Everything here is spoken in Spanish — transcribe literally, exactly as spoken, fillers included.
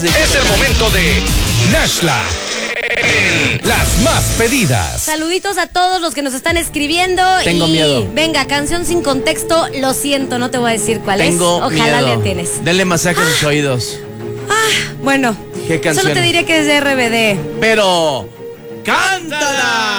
Es el momento de Nashla en las más pedidas. Saluditos a todos los que nos están escribiendo. Tengo y miedo. Venga, canción sin contexto. Lo siento, no te voy a decir cuál Tengo es. Ojalá miedo. la tienes. Denle masaje a sus oídos. Ah, bueno. ¿Qué canción? Solo te diré que es de R B D. Pero cántala.